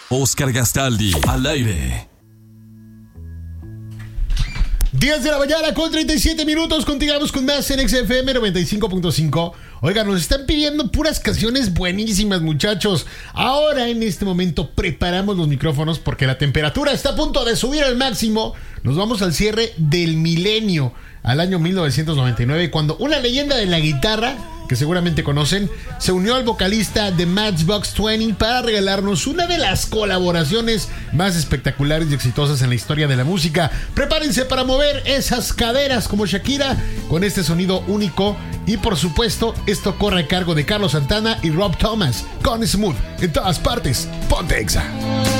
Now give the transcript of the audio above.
Oscar Gastaldi, al aire. 10 de la mañana con 37 minutos. Continuamos con más en XFM 95.5. Oigan, nos están pidiendo puras canciones buenísimas, muchachos. Ahora, en este momento, preparamos los micrófonos porque la temperatura está a punto de subir al máximo. Nos vamos al cierre del milenio, al año 1999, cuando una leyenda de la guitarra, que seguramente conocen, se unió al vocalista de Matchbox 20 para regalarnos una de las colaboraciones más espectaculares y exitosas en la historia de la música. Prepárense para mover esas caderas como Shakira con este sonido único. Y por supuesto, esto corre a cargo de Carlos Santana y Rob Thomas con Smooth. En todas partes, ponte Exa.